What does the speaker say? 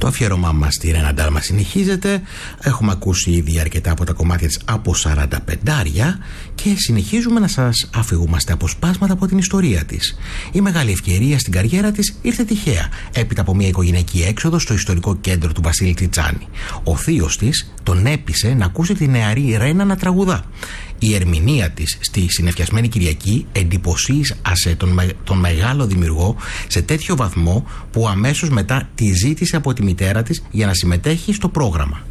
αφιέρωμά μας στη Ρένα Ντάλμα συνεχίζεται. Έχουμε ακούσει ήδη αρκετά από τα κομμάτια της από 45 και συνεχίζουμε να σας αφηγούμαστε αποσπάσματα από την ιστορία της. Η μεγάλη ευκαιρία στην καριέρα της ήρθε τυχαία, έπειτα από μια οικογενειακή έξοδο στο ιστορικό κέντρο του Βασίλη Τιτζάνη. Ο θείος της τον έπεισε να ακούσει τη νεαρή Ρένα να τραγουδά. Η ερμηνεία της στη Συννεφιασμένη Κυριακή εντυπωσίασε τον μεγάλο δημιουργό σε τέτοιο βαθμό που αμέσως μετά τη ζήτησε από τη μητέρα της για να συμμετέχει στο πρόγραμμα.